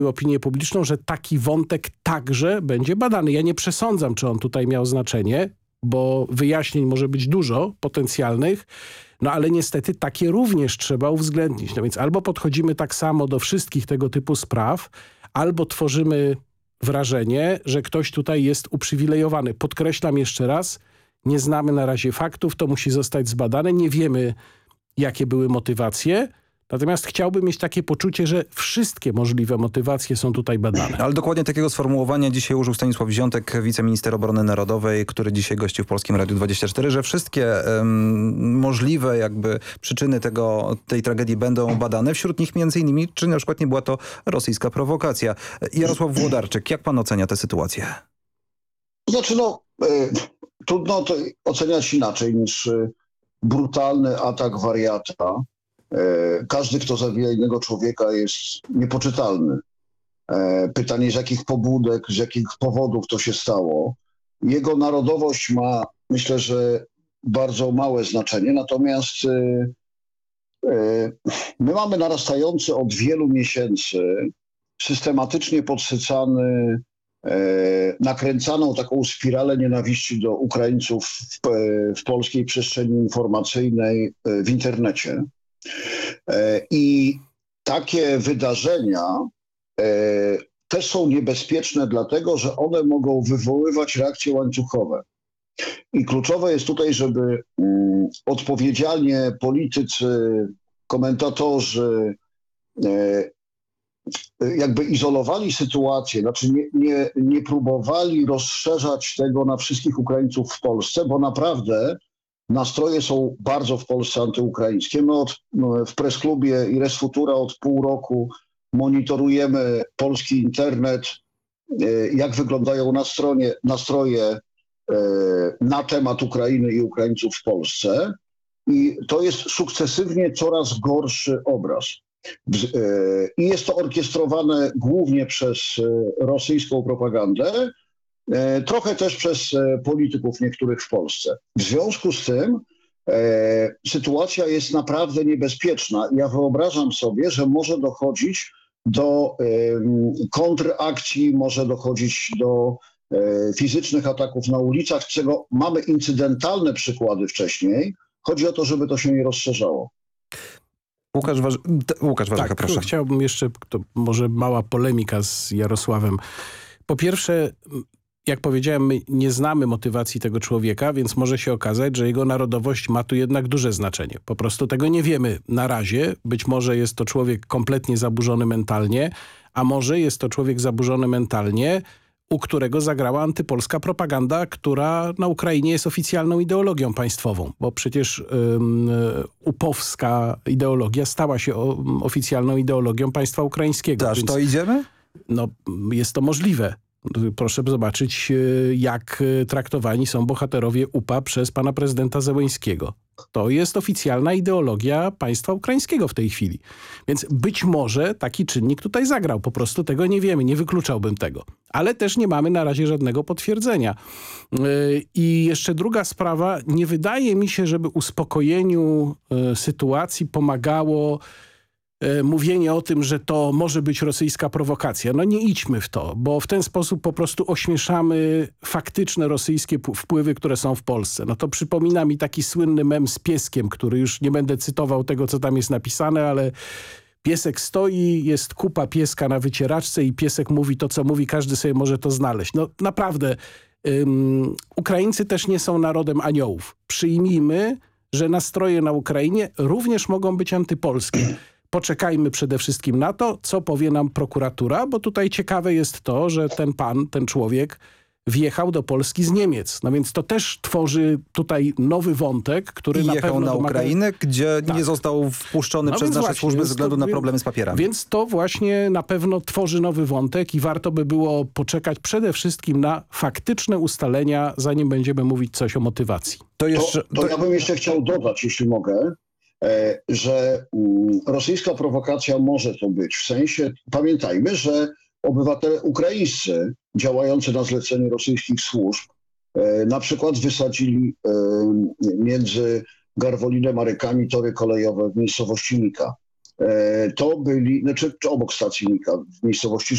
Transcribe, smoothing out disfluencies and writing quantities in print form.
opinię publiczną, że taki wątek także będzie badany. Ja nie przesądzam, czy on tutaj miał znaczenie, bo wyjaśnień może być dużo potencjalnych, no ale niestety takie również trzeba uwzględnić. No więc albo podchodzimy tak samo do wszystkich tego typu spraw, albo tworzymy wrażenie, że ktoś tutaj jest uprzywilejowany. Podkreślam jeszcze raz, nie znamy na razie faktów, to musi zostać zbadane, nie wiemy, jakie były motywacje. Natomiast chciałbym mieć takie poczucie, że wszystkie możliwe motywacje są tutaj badane. Ale dokładnie takiego sformułowania dzisiaj użył Stanisław Wziątek, wiceminister obrony narodowej, który dzisiaj gościł w Polskim Radiu 24, że wszystkie możliwe jakby przyczyny tej tragedii będą badane. Wśród nich między innymi, czy na przykład nie była to rosyjska prowokacja. Jarosław Włodarczyk, jak pan ocenia tę sytuację? Znaczy trudno to oceniać inaczej niż brutalny atak wariata. Każdy, kto zabija innego człowieka, jest niepoczytalny. Pytanie, z jakich pobudek, z jakich powodów to się stało. Jego narodowość ma, myślę, że bardzo małe znaczenie. Natomiast my mamy narastający od wielu miesięcy systematycznie podsycany, nakręcaną taką spiralę nienawiści do Ukraińców w polskiej przestrzeni informacyjnej, w internecie. I takie wydarzenia też są niebezpieczne dlatego, że one mogą wywoływać reakcje łańcuchowe. I kluczowe jest tutaj, żeby odpowiedzialnie politycy, komentatorzy jakby izolowali sytuację, znaczy nie próbowali rozszerzać tego na wszystkich Ukraińców w Polsce, bo naprawdę nastroje są bardzo w Polsce antyukraińskie. My w Press-Klubie i Res Futura od pół roku monitorujemy polski internet, jak wyglądają nastroje na temat Ukrainy i Ukraińców w Polsce. I to jest sukcesywnie coraz gorszy obraz. I jest to orkiestrowane głównie przez rosyjską propagandę, trochę też przez polityków niektórych w Polsce. W związku z tym sytuacja jest naprawdę niebezpieczna. Ja wyobrażam sobie, że może dochodzić do kontrakcji, może dochodzić do fizycznych ataków na ulicach, czego mamy incydentalne przykłady wcześniej. Chodzi o to, żeby to się nie rozszerzało. Łukasz Warzecha, proszę. Chciałbym jeszcze, to może mała polemika z Jarosławem. Po pierwsze, jak powiedziałem, my nie znamy motywacji tego człowieka, więc może się okazać, że jego narodowość ma tu jednak duże znaczenie. Po prostu tego nie wiemy na razie. Być może jest to człowiek kompletnie zaburzony mentalnie, a może jest to człowiek zaburzony mentalnie, u którego zagrała antypolska propaganda, która na Ukrainie jest oficjalną ideologią państwową, bo przecież upowska ideologia stała się oficjalną ideologią państwa ukraińskiego. Aż to idziemy? No, jest to możliwe. Proszę zobaczyć, jak traktowani są bohaterowie UPA przez pana prezydenta Zełeńskiego. To jest oficjalna ideologia państwa ukraińskiego w tej chwili. Więc być może taki czynnik tutaj zagrał. Po prostu tego nie wiemy, nie wykluczałbym tego. Ale też nie mamy na razie żadnego potwierdzenia. I jeszcze druga sprawa. Nie wydaje mi się, żeby uspokojeniu sytuacji pomagało mówienie o tym, że to może być rosyjska prowokacja. No nie idźmy w to, bo w ten sposób po prostu ośmieszamy faktyczne rosyjskie wpływy, które są w Polsce. No to przypomina mi taki słynny mem z pieskiem, który już nie będę cytował tego, co tam jest napisane, ale piesek stoi, jest kupa pieska na wycieraczce i piesek mówi to, co mówi, każdy sobie może to znaleźć. No naprawdę, Ukraińcy też nie są narodem aniołów. Przyjmijmy, że nastroje na Ukrainie również mogą być antypolskie. Poczekajmy przede wszystkim na to, co powie nam prokuratura, bo tutaj ciekawe jest to, że ten człowiek wjechał do Polski z Niemiec. No więc to też tworzy tutaj nowy wątek, który na pewno na Ukrainę, gdzie nie został wpuszczony przez nasze służby ze względu na problemy z papierami. Więc to właśnie na pewno tworzy nowy wątek i warto by było poczekać przede wszystkim na faktyczne ustalenia, zanim będziemy mówić coś o motywacji. To ja bym jeszcze chciał dodać, jeśli mogę, że rosyjska prowokacja może to być. W sensie, pamiętajmy, że obywatele ukraińscy działający na zlecenie rosyjskich służb na przykład wysadzili między Garwolinem a Rykami tory kolejowe w miejscowości Nika. To byli, czy obok stacji Nika, w miejscowości